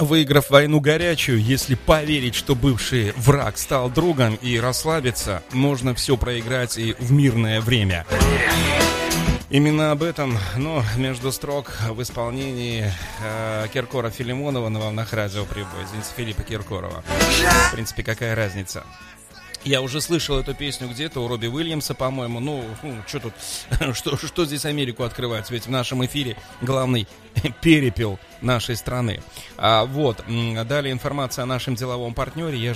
Выиграв войну горячую, если поверить, что бывший враг стал другом и расслабиться, можно все проиграть и в мирное время. Именно об этом, но между строк в исполнении Киркорова-Филимонова на волнах радио Прибой. Извините, Филиппа Киркорова. В принципе, какая разница? Я уже слышал эту песню где-то у Робби Уильямса, по-моему. Ну, что тут, что здесь Америку открывать? Ведь в нашем эфире главный перепел нашей страны. Далее информация о нашем деловом партнере.